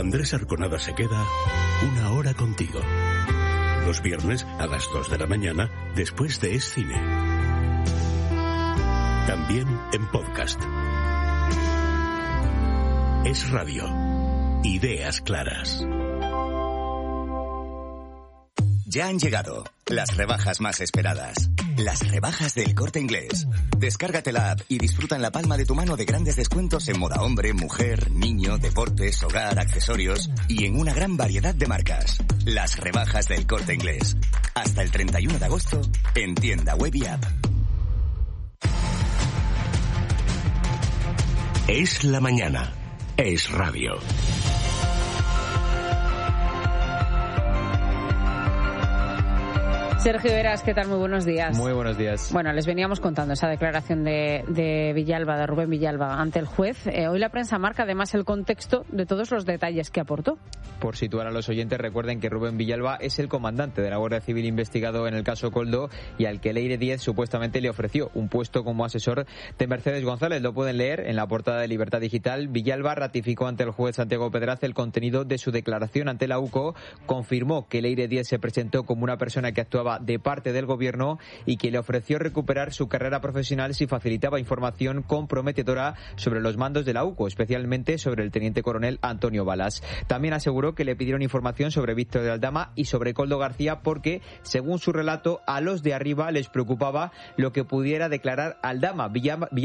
Andrés Arconada se queda una hora contigo. Los viernes a las 2 de la mañana, después de Es Cine. También en podcast. Es Radio. Ideas claras. Ya han llegado las rebajas más esperadas. Las rebajas del Corte Inglés. Descárgate la app y disfruta en la palma de tu mano de grandes descuentos en moda hombre, mujer, niño, deportes, hogar, accesorios y en una gran variedad de marcas. Las rebajas del Corte Inglés. Hasta el 31 de agosto en tienda web y app. Es la mañana. Es Radio. Sergio Heras, ¿qué tal? Muy buenos días. Muy buenos días. Bueno, les veníamos contando esa declaración de Villalba, de Rubén Villalba, ante el juez. Hoy la prensa marca además el contexto de todos los detalles que aportó. Por situar a los oyentes, recuerden que Rubén Villalba es el comandante de la Guardia Civil investigado en el caso Koldo y al que Leire Díez supuestamente le ofreció un puesto como asesor de Mercedes González. Lo pueden leer en la portada de Libertad Digital. Villalba ratificó ante el juez Santiago Pedraz el contenido de su declaración ante la UCO, confirmó que Leire Díez se presentó como una persona que actuaba de parte del gobierno y que le ofreció recuperar su carrera profesional si facilitaba información comprometedora sobre los mandos de la UCO, especialmente sobre el teniente coronel Antonio Balas. También aseguró que le pidieron información sobre Víctor de Aldama y sobre Koldo García porque, según su relato, a los de arriba les preocupaba lo que pudiera declarar Aldama. Villalba